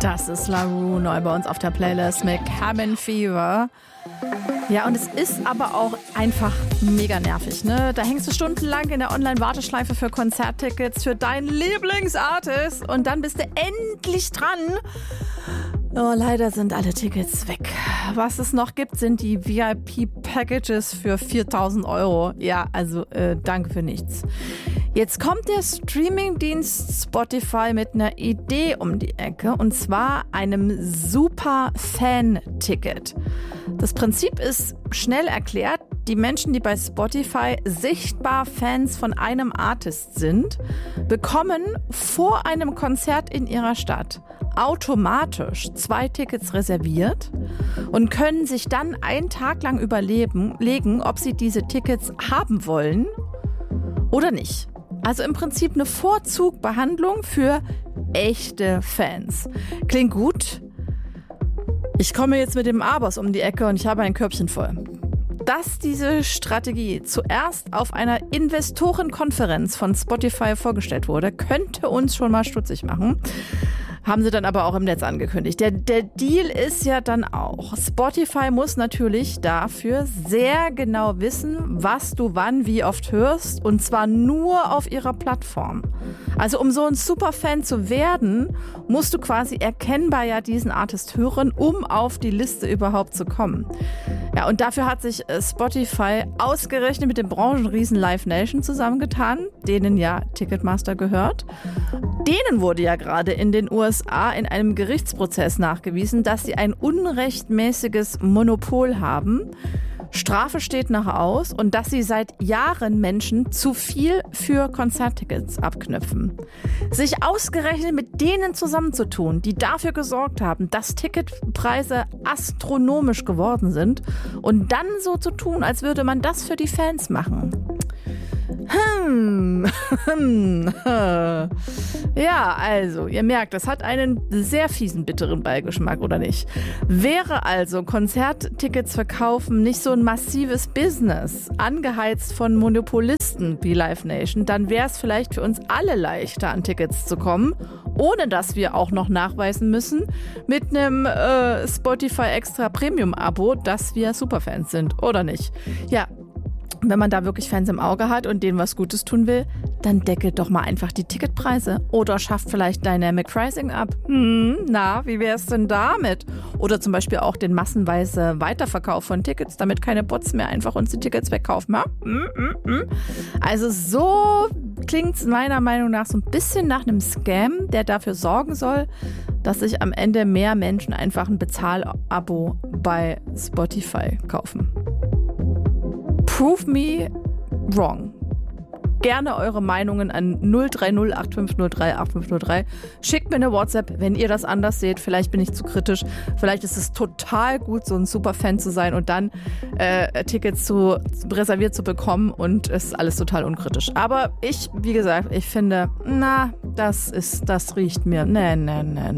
Das ist La Roux neu bei uns auf der Playlist mit Cabin Fever. Ja, und es ist aber auch einfach mega nervig, ne? Da hängst du stundenlang in der Online-Warteschleife für Konzerttickets für deinen Lieblingsartist und dann bist du endlich dran. Oh, leider sind alle Tickets weg. Was es noch gibt, sind die VIP-Packages für 4.000 €. Ja, also danke für nichts. Jetzt kommt der Streamingdienst Spotify mit einer Idee um die Ecke, und zwar einem Super-Fan-Ticket. Das Prinzip ist schnell erklärt. Die Menschen, die bei Spotify sichtbar Fans von einem Artist sind, bekommen vor einem Konzert in ihrer Stadt automatisch 2 Tickets reserviert und können sich dann einen Tag lang überlegen, ob sie diese Tickets haben wollen oder nicht. Also im Prinzip eine Vorzugbehandlung für echte Fans. Klingt gut? Ich komme jetzt mit dem Abos um die Ecke und ich habe ein Körbchen voll. Dass diese Strategie zuerst auf einer Investorenkonferenz von Spotify vorgestellt wurde, könnte uns schon mal stutzig machen. Haben sie dann aber auch im Netz angekündigt. Der Deal ist ja dann auch: Spotify muss natürlich dafür sehr genau wissen, was du wann wie oft hörst, und zwar nur auf ihrer Plattform. Also um so ein Superfan zu werden, musst du quasi erkennbar ja diesen Artist hören, um auf die Liste überhaupt zu kommen. Ja, und dafür hat sich Spotify ausgerechnet mit dem Branchenriesen Live Nation zusammengetan, denen ja Ticketmaster gehört. Denen wurde ja gerade in den USA in einem Gerichtsprozess nachgewiesen, dass sie ein unrechtmäßiges Monopol haben. Strafe steht noch aus, und dass sie seit Jahren Menschen zu viel für Konzerttickets abknüpfen. Sich ausgerechnet mit denen zusammenzutun, die dafür gesorgt haben, dass Ticketpreise astronomisch geworden sind, und dann so zu tun, als würde man das für die Fans machen. Ja, also, ihr merkt, das hat einen sehr fiesen, bitteren Beigeschmack, oder nicht? Wäre also Konzerttickets verkaufen nicht so ein massives Business, angeheizt von Monopolisten wie Live Nation, dann wäre es vielleicht für uns alle leichter, an Tickets zu kommen, ohne dass wir auch noch nachweisen müssen mit einem Spotify Extra Premium-Abo, dass wir Superfans sind, oder nicht? Ja. Wenn man da wirklich Fans im Auge hat und denen was Gutes tun will, dann deckelt doch mal einfach die Ticketpreise oder schafft vielleicht Dynamic Pricing ab. Na, wie wär's denn damit? Oder zum Beispiel auch den massenweise Weiterverkauf von Tickets, damit keine Bots mehr einfach uns die Tickets wegkaufen. Ja? Also so klingt's meiner Meinung nach so ein bisschen nach einem Scam, der dafür sorgen soll, dass sich am Ende mehr Menschen einfach ein Bezahlabo bei Spotify kaufen. Prove me wrong. Gerne eure Meinungen an 030 8503 8503. Schickt mir eine WhatsApp, wenn ihr das anders seht. Vielleicht bin ich zu kritisch. Vielleicht ist es total gut, so ein Superfan zu sein und dann Tickets reserviert zu bekommen, und es ist alles total unkritisch. Aber wie gesagt, ich finde, das riecht mir. Nee.